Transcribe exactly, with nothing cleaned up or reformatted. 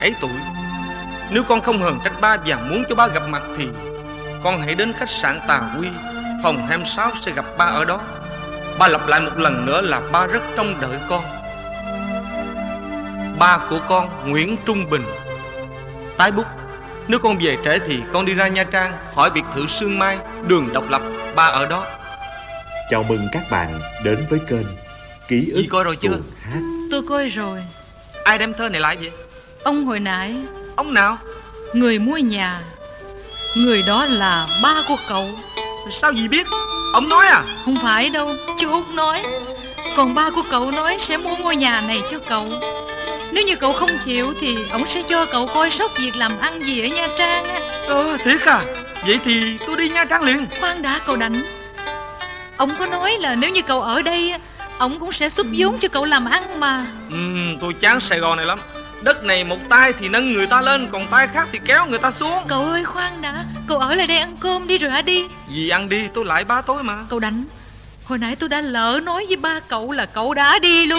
ấy tuổi. Nếu con không hờn trách ba và muốn cho ba gặp mặt thì con hãy đến khách sạn Tà Quy, phòng hai mươi sáu sẽ gặp ba ở đó. Ba lặp lại một lần nữa là ba rất trông đợi con. Ba của con Nguyễn Trung Bình. Tái bút. Nếu con về trễ thì con đi ra Nha Trang hỏi biệt thự Sương Mai, đường Độc Lập, ba ở đó. Chào mừng các bạn đến với kênh Ký ức Dì coi rồi chưa? Tuồng Hát. Tôi coi rồi. Ai đem thơ này lại vậy? Ông hồi nãy. Ông nào? Người mua nhà. Người đó là ba của cậu. Sao dì biết? Ông nói à? Không phải đâu, chú Út nói. Còn ba của cậu nói sẽ mua ngôi nhà này cho cậu. Nếu như cậu không chịu thì ông sẽ cho cậu coi sóc việc làm ăn gì ở Nha Trang á. Ờ, thiệt à? Vậy thì tôi đi Nha Trang liền. Khoan đã cậu Đảnh. Ông có nói là nếu như cậu ở đây, ông cũng sẽ giúp vốn cho cậu làm ăn mà. Ừ, tôi chán Sài Gòn này lắm. Đất này một tay thì nâng người ta lên, còn tay khác thì kéo người ta xuống. Cậu ơi khoan đã. Cậu ở lại đây ăn cơm đi rồi hả đi. Dì ăn đi, tôi lại ba tối mà. Cậu Đảnh, hồi nãy tôi đã lỡ nói với ba cậu là cậu đã đi luôn.